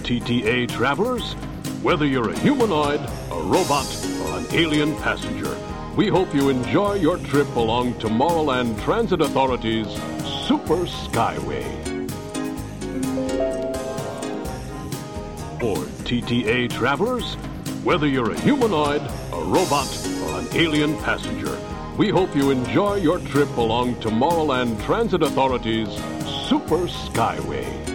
TTA travelers, whether you're a humanoid, a robot, or an alien passenger, we hope you enjoy your trip along Tomorrowland Transit Authority's Super Skyway. For TTA travelers, whether you're a humanoid, a robot, or an alien passenger, we hope you enjoy your trip along Tomorrowland Transit Authority's Super Skyway.